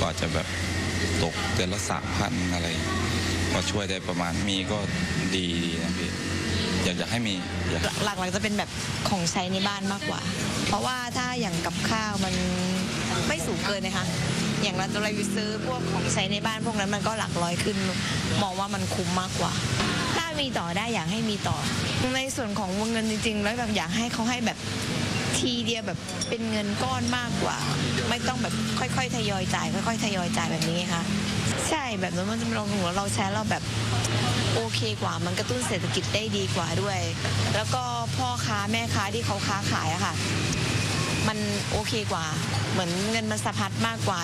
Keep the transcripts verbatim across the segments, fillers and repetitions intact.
ก็อาจจะแบบตกเดือนละสามพันอะไรก็ช่วยได้ประมาณมีก็ดีนะพี่อยากจะให้มีหลักๆจะเป็นแบบของใช้ในบ้านมากกว่าเพราะว่าถ้าอย่างกับข้าวมันไม่สูงเกินนะคะอย่างเราจะไปซื้อพวกของใช้ในบ้านพวกนั้นมันก็หลักร้อยขึ้นมองว่ามันคุ้มมากกว่าถ้ามีต่อได้อยากให้มีต่อในส่วนของวงเงินจริงๆแล้วแบบอยากให้เขาให้แบบทีเดียวแบบเป็นเงินก้อนมากกว่าไม่ต้องแบบค่อยๆทยอยจ่ายค่อยๆทยอยจ่ายแบบนี้ค่ะใช่แบบนั้นมันจะลองหัวเราใช้เราแบบโอเคกว่ามันกระตุ้นเศรษฐกิจได้ดีกว่าด้วยแล้วก็พ่อค้าแม่ค้าที่เขาค้าขายอะค่ะมันโอเคกว่าเหมือนเงินมันสะพัดมากกว่า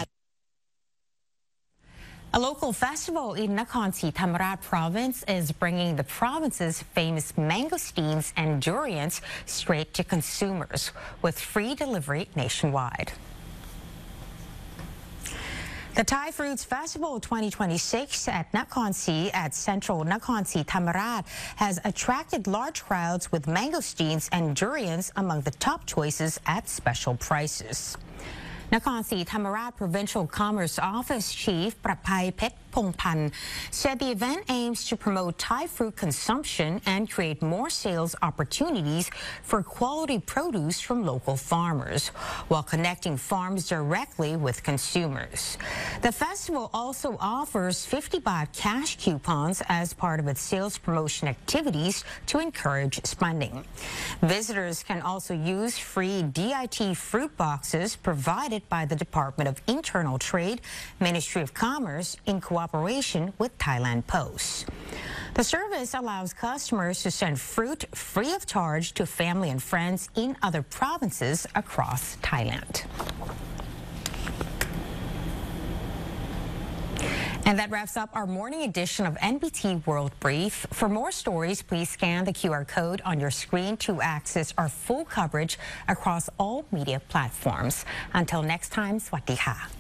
A local festival in Nakhon Si Thammarat province is bringing the province's famous mangosteens and durians straight to consumers with free delivery nationwide. The Thai Fruits Festival twenty twenty-six at Nakhon Si at Central Nakhon Si Thammarat has attracted large crowds with mangosteens and durians among the top choices at special prices. Nakhon Si Thammarat Provincial Commerce Office Chief Prapai Phet Pongpan said the event aims to promote Thai fruit consumption and create more sales opportunities for quality produce from local farmers, while connecting farms directly with consumers. The festival also offers fifty baht cash coupons as part of its sales promotion activities to encourage spending. Visitors can also use free D I T fruit boxes provided by the Department of Internal Trade, Ministry of Commerce, in cooperation with Thailand Post. The service allows customers to send fruit free of charge to family and friends in other provinces across Thailand. And that wraps up our morning edition of N B T World Brief. For more stories, please scan the Q R code on your screen to access our full coverage across all media platforms. Until next time, Sawasdee ka.